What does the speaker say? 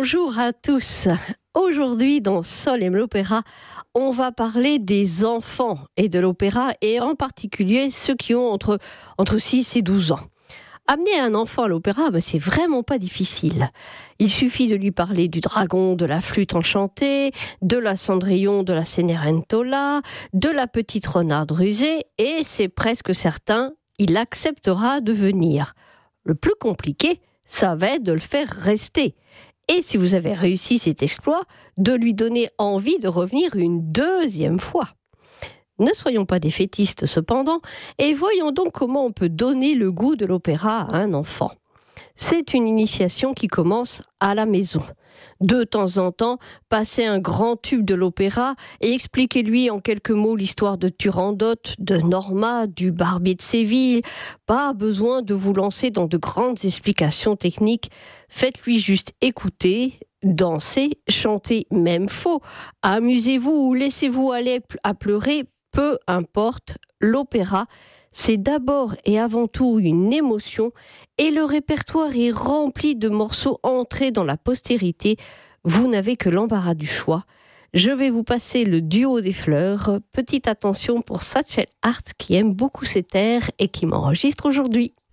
Bonjour à tous. Aujourd'hui, dans Sol aime l'opéra, on va parler des enfants et de l'opéra, et en particulier ceux qui ont entre 6 et 12 ans. Amener un enfant à l'opéra, c'est vraiment pas difficile. Il suffit de lui parler du dragon, de la flûte enchantée, de la Cendrillon, de la Cenerentola, de la petite renarde rusée, et c'est presque certain, il acceptera de venir. Le plus compliqué, ça va être de le faire rester. Et si vous avez réussi cet exploit, de lui donner envie de revenir une deuxième fois. Ne soyons pas défaitistes cependant, et voyons donc comment on peut donner le goût de l'opéra à un enfant. C'est une initiation qui commence à la maison. De temps en temps, passez un grand tube de l'opéra et expliquez-lui en quelques mots l'histoire de Turandot, de Norma, du Barbier de Séville. Pas besoin de vous lancer dans de grandes explications techniques. Faites-lui juste écouter, danser, chanter, même faux. Amusez-vous ou laissez-vous aller à pleurer, peu importe. L'opéra, c'est d'abord et avant tout une émotion, et le répertoire est rempli de morceaux entrés dans la postérité. Vous n'avez que l'embarras du choix. Je vais vous passer le duo des fleurs. Petite attention pour Satchel Hart qui aime beaucoup cet air et qui m'enregistre aujourd'hui.